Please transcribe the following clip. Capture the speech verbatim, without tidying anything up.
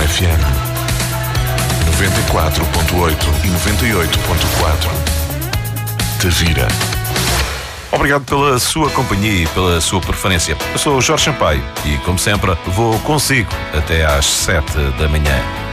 F M noventa e quatro ponto oito e noventa e oito ponto quatro. Tavira. Obrigado pela sua companhia e pela sua preferência. Eu sou o Jorge Sampaio e, como sempre, vou consigo até às sete da manhã.